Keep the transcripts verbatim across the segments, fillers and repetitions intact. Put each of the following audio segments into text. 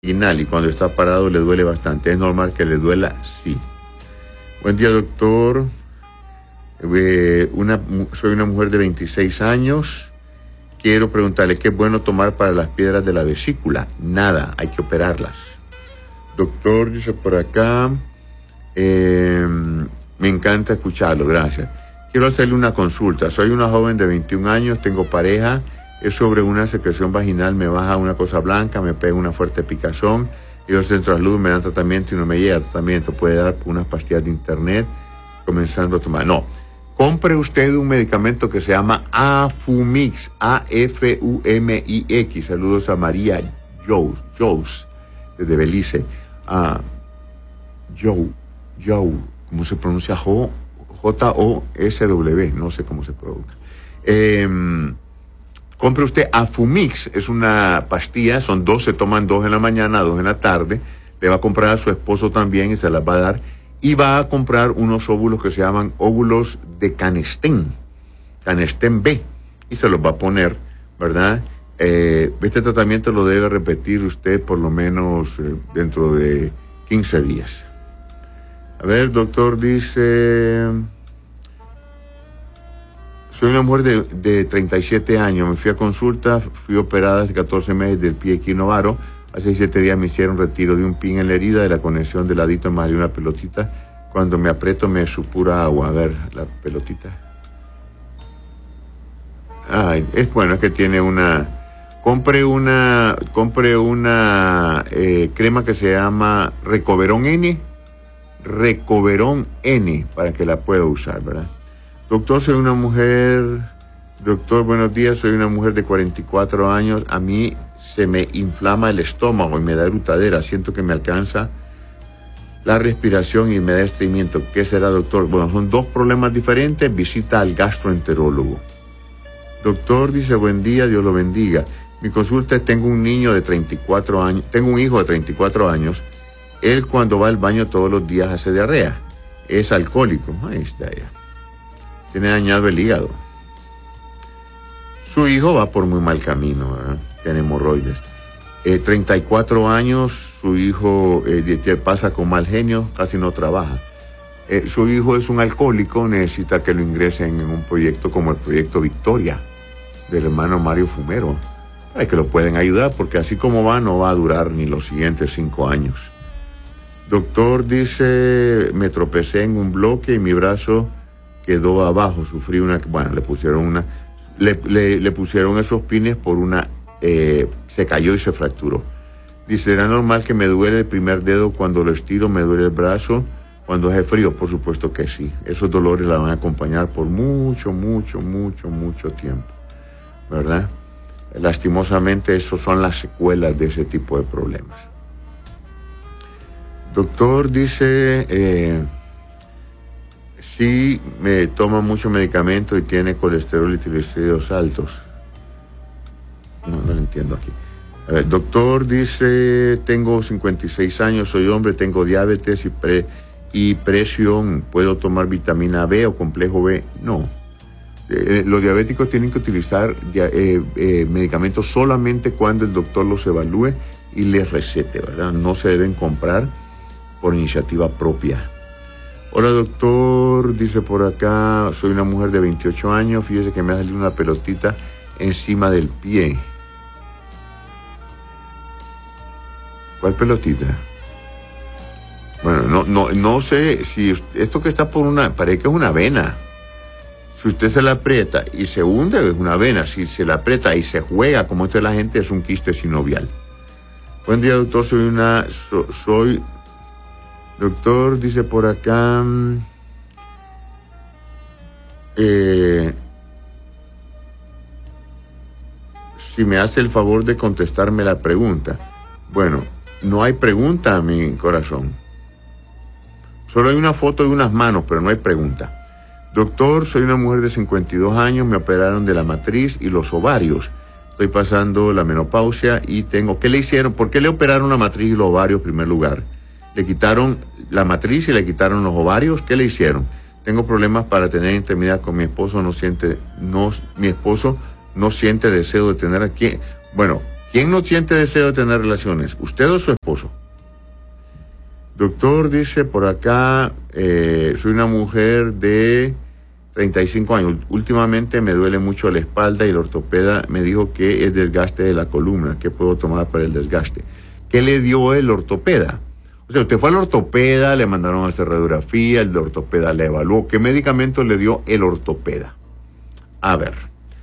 Y cuando está parado le duele bastante. ¿Es normal que le duela? Sí. Buen día, doctor. Eh, una, soy una mujer de veintiséis años. Quiero preguntarle, ¿qué es bueno tomar para las piedras de la vesícula? Nada, hay que operarlas. Doctor, dice por acá, eh, me encanta escucharlo, gracias. Quiero hacerle una consulta. Soy una joven de veintiún años, tengo pareja. Es sobre una secreción vaginal, me baja una cosa blanca, me pega una fuerte picazón, y los centros de salud me dan tratamiento y no me llega tratamiento. Puede dar unas pastillas de internet, comenzando a tomar. No, compre usted un medicamento que se llama Afumix, A F U M I X. Saludos a María Jous, Jous, desde Belice. Ah, Joe, Joe, ¿cómo se pronuncia? J O S W, no sé cómo se pronuncia. Eh, Compre usted Afumix, es una pastilla, son dos, se toman dos en la mañana, dos en la tarde. Le va a comprar a su esposo también y se las va a dar. Y va a comprar unos óvulos que se llaman óvulos de Canesten, Canesten B, y se los va a poner, ¿verdad? Eh, este tratamiento lo debe repetir usted por lo menos eh, dentro de quince días. A ver, el doctor dice... Soy una mujer de, de treinta y siete años, me fui a consulta, fui operada hace catorce meses del pie equinovaro. Hace siete días me hicieron retiro de un pin en la herida de la conexión del ladito más de una pelotita. Cuando me aprieto me supura agua. A ver, la pelotita. Ay, es bueno, es que tiene una... Compre una, compre una eh, crema que se llama Recoverón N. Recoverón N, para que la pueda usar, ¿verdad? Doctor, soy una mujer, doctor, buenos días, soy una mujer de cuarenta y cuatro años, a mí se me inflama el estómago y me da erutadera, siento que me alcanza la respiración y me da estreñimiento. ¿Qué será, doctor? Bueno, son dos problemas diferentes, visita al gastroenterólogo. Doctor, dice, buen día, Dios lo bendiga. Mi consulta es, tengo un niño de treinta y cuatro años, tengo un hijo de treinta y cuatro años, él cuando va al baño todos los días hace diarrea, es alcohólico, ahí está ya. Tiene dañado el hígado. Su hijo va por muy mal camino, ¿verdad? Tiene hemorroides. Eh, treinta y cuatro años, su hijo eh, pasa con mal genio, casi no trabaja. Eh, su hijo es un alcohólico, necesita que lo ingresen en un proyecto como el proyecto Victoria, del hermano Mario Fumero, para que lo pueden ayudar, porque así como va, no va a durar ni los siguientes cinco años. Doctor, dice, me tropecé en un bloque y mi brazo quedó abajo, sufrí una, bueno, le pusieron una, le, le, le pusieron esos pines por una, eh, se cayó y se fracturó. Dice, ¿será normal que me duele el primer dedo cuando lo estiro, me duele el brazo cuando hace frío? Por supuesto que sí, esos dolores la van a acompañar por mucho, mucho, mucho, mucho tiempo, ¿verdad? Lastimosamente, esos son las secuelas de ese tipo de problemas. Doctor, dice, eh, sí, me toma mucho medicamento y tiene colesterol y triglicéridos altos. No, no lo entiendo aquí. A ver, doctor, dice, tengo cincuenta y seis años, soy hombre, tengo diabetes y, pre, y presión. ¿Puedo tomar vitamina B o complejo B? No. Eh, los diabéticos tienen que utilizar eh, eh, medicamentos solamente cuando el doctor los evalúe y les recete, ¿verdad? No se deben comprar por iniciativa propia. Hola, doctor, dice por acá, soy una mujer de veintiocho años, fíjese que me ha salido una pelotita encima del pie. ¿Cuál pelotita? Bueno, no, no, no sé si esto que está por una, parece que es una vena. Si usted se la aprieta y se hunde, es una vena. Si se la aprieta y se juega, como esto la gente, es un quiste sinovial. Buen día, doctor, soy una, so, soy... Doctor, dice por acá, eh, si me hace el favor de contestarme la pregunta. Bueno, no hay pregunta, mi corazón. Solo hay una foto de unas manos, pero no hay pregunta. Doctor, soy una mujer de cincuenta y dos años, me operaron de la matriz y los ovarios. Estoy pasando la menopausia y tengo... ¿Qué le hicieron? ¿Por qué le operaron la matriz y los ovarios en primer lugar? Le quitaron la matriz y le quitaron los ovarios. ¿Qué le hicieron? Tengo problemas para tener intimidad con mi esposo. No siente, no, mi esposo no siente deseo de tener aquí. Bueno, ¿Quién no siente deseo de tener relaciones? ¿Usted o su esposo? Doctor, dice por acá, eh, soy una mujer de treinta y cinco años. Últimamente me duele mucho la espalda y el ortopeda me dijo que es desgaste de la columna. ¿Qué puedo tomar para el desgaste? ¿Qué le dio el ortopeda? O sea, usted fue al ortopeda, le mandaron a hacer radiografía, el ortopeda le evaluó. ¿Qué medicamento le dio el ortopeda? A ver.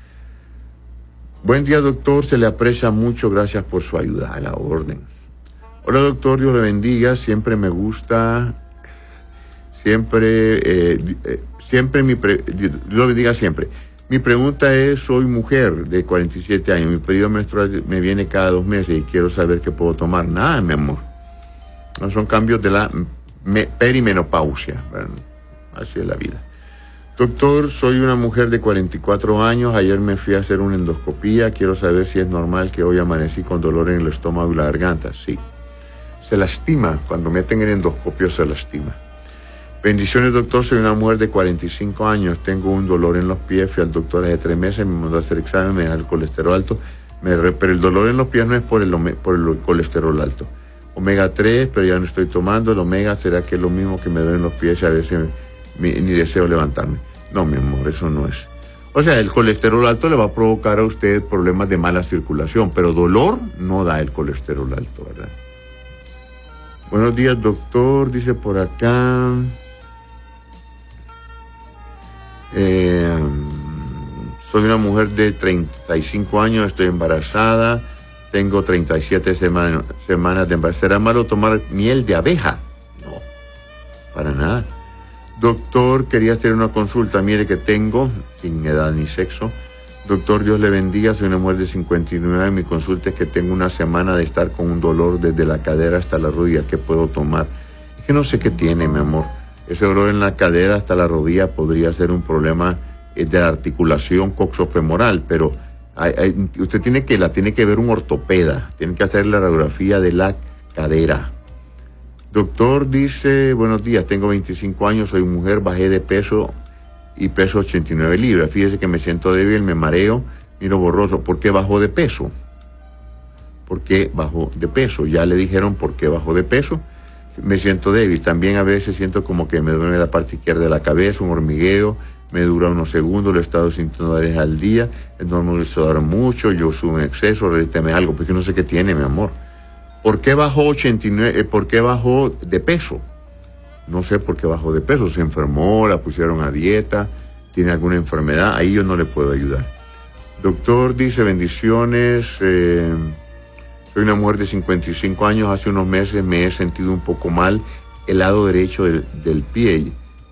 Buen día, doctor. Se le aprecia mucho. Gracias por su ayuda. A la orden. Hola, doctor. Dios le bendiga. Siempre me gusta. Siempre, eh, eh, siempre mi... Pre, Dios le bendiga siempre. Mi pregunta es, soy mujer de cuarenta y siete años. Mi periodo menstrual me viene cada dos meses y quiero saber qué puedo tomar. Nada, mi amor. No son cambios de la me, perimenopausia. Bueno, así es la vida. Doctor, soy una mujer de cuarenta y cuatro años. Ayer me fui a hacer una endoscopía. Quiero saber si es normal que hoy amanecí con dolor en el estómago y la garganta. Sí. Se lastima. Cuando meten el endoscopio se lastima. Bendiciones, doctor. Soy una mujer de cuarenta y cinco años. Tengo un dolor en los pies. Fui al doctor hace tres meses. Me mandó a hacer examen. Me da el colesterol alto. Me re, pero el dolor en los pies no es por el, por el colesterol alto. Omega tres, pero ya no estoy tomando. El omega, ¿será que es lo mismo que me duele en los pies y a veces me, ni deseo levantarme? No, mi amor, eso no es. O sea, el colesterol alto le va a provocar a usted problemas de mala circulación, pero dolor no da el colesterol alto, ¿verdad? Buenos días, doctor, dice por acá. Eh, soy una mujer de treinta y cinco años, estoy embarazada, tengo treinta y siete semanas, semanas de embarazo. ¿Será malo tomar miel de abeja? No, para nada. Doctor, quería hacer una consulta. Mire que tengo, sin edad ni sexo. Doctor, Dios le bendiga. Soy una mujer de cincuenta y nueve años. Mi consulta es que tengo una semana de estar con un dolor desde la cadera hasta la rodilla. ¿Qué puedo tomar? Es que no sé qué tiene, mi amor. Ese dolor en la cadera hasta la rodilla podría ser un problema de la articulación coxofemoral, pero hay, hay, usted tiene que, la tiene que ver un ortopeda. Tiene que hacer la radiografía de la cadera. Doctor, dice, buenos días, tengo veinticinco años, soy mujer, bajé de peso y peso ochenta y nueve libras. Fíjese que me siento débil, me mareo, miro borroso. ¿Por qué bajó de peso? ¿Por qué bajó de peso? Ya le dijeron por qué bajó de peso. Me siento débil. También a veces siento como que me duele la parte izquierda de la cabeza, un hormigueo, me dura unos segundos, lo he estado sintiendo varias veces al día, no me gusta mucho, yo subo en exceso, repíteme algo, porque no sé qué tiene, mi amor. ¿Por qué bajó ochenta y nueve? ¿Por qué bajó de peso? No sé por qué bajó de peso. Se enfermó, la pusieron a dieta, tiene alguna enfermedad. Ahí yo no le puedo ayudar. Doctor, dice, bendiciones. Eh, soy una mujer de cincuenta y cinco años. Hace unos meses me he sentido un poco mal. El lado derecho del, del pie,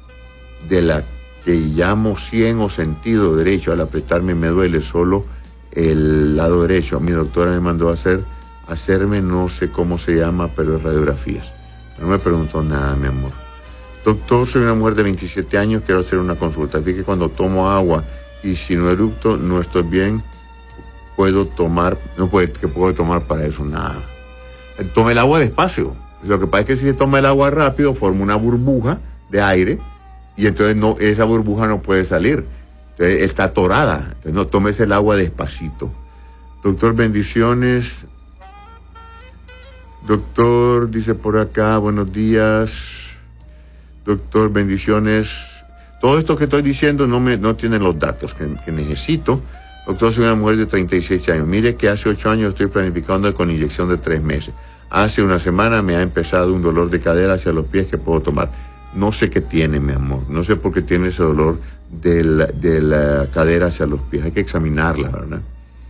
de la que llamo cien o sentido derecho. Al apretarme me duele solo el lado derecho. Mi doctora me mandó a hacer... hacerme, no sé cómo se llama, pero es radiografías. No me preguntó nada, mi amor. Doctor, soy una mujer de veintisiete años, quiero hacer una consulta. Así que cuando tomo agua y si no eructo, no estoy bien, puedo tomar, no puede, ¿qué puedo tomar para eso? Nada. Tome el agua despacio. Lo que pasa es que si se toma el agua rápido, forma una burbuja de aire y entonces no, esa burbuja no puede salir. Entonces está atorada. Entonces no tomes el agua despacito. Doctor, bendiciones. Doctor, dice por acá, buenos días. Doctor, bendiciones. Todo esto que estoy diciendo no me no tiene los datos que, que necesito. Doctor, soy una mujer de treinta y seis años. Mire que hace ocho años estoy planificando con inyección de tres meses. Hace una semana me ha empezado un dolor de cadera hacia los pies que puedo tomar. No sé qué tiene, mi amor. No sé por qué tiene ese dolor de la, de la cadera hacia los pies. Hay que examinarla, ¿verdad?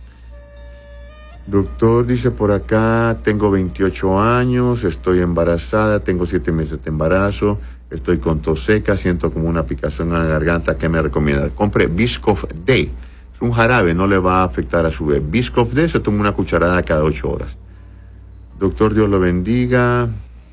Doctor, dice por acá, tengo veintiocho años, estoy embarazada, tengo siete meses de embarazo, estoy con tos seca, siento como una picazón en la garganta. ¿Qué me recomienda? Compre Biscoff D. Es un jarabe, no le va a afectar a su bebé. Biscoff D se toma una cucharada cada ocho horas. Doctor, Dios lo bendiga.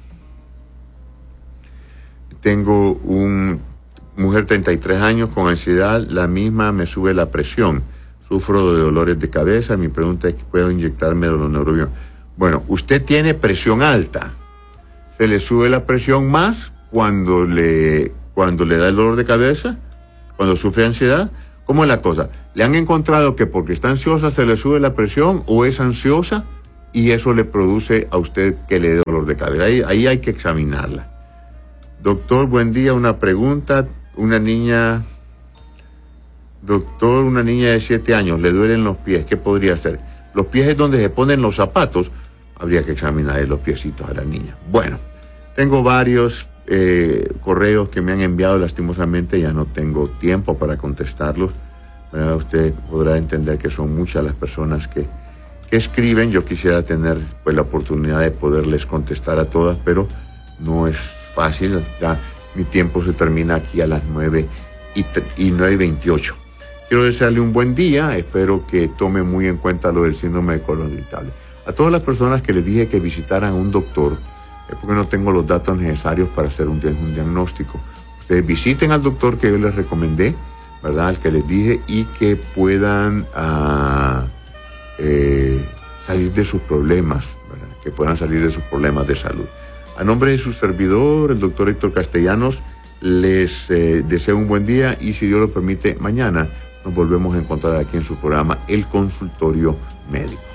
Tengo una mujer treinta y tres años con ansiedad, la misma me sube la presión. Sufro de dolores de cabeza. Mi pregunta es, ¿puedo inyectarme de los neurobión? Bueno, usted tiene presión alta. Se le sube la presión más cuando le, cuando le da el dolor de cabeza, cuando sufre ansiedad, ¿Cómo es la cosa? ¿Le han encontrado que porque está ansiosa se le sube la presión o es ansiosa y eso le produce a usted que le dé dolor de cabeza? Ahí, ahí hay que examinarla. Doctor, buen día, una pregunta. Una niña, doctor, una niña de siete años, le duelen los pies, ¿qué podría hacer? Los pies es donde se ponen los zapatos, habría que examinar los piecitos a la niña. Bueno, tengo varios eh, correos que me han enviado, lastimosamente ya no tengo tiempo para contestarlos. Bueno, usted podrá entender que son muchas las personas que, que escriben. Yo quisiera tener pues la oportunidad de poderles contestar a todas, pero no es fácil. Ya mi tiempo se termina aquí a las nueve y nueve veintiocho. Quiero desearle un buen día, espero que tome muy en cuenta lo del síndrome de colon irritable. A todas las personas que les dije que visitaran a un doctor, es porque no tengo los datos necesarios para hacer un, un diagnóstico. Ustedes visiten al doctor que yo les recomendé, ¿verdad? Al que les dije, y que puedan uh, eh, salir de sus problemas, ¿verdad? Que puedan salir de sus problemas de salud. A nombre de su servidor, el doctor Héctor Castellanos, les eh, deseo un buen día y si Dios lo permite, mañana nos volvemos a encontrar aquí en su programa El Consultorio Médico.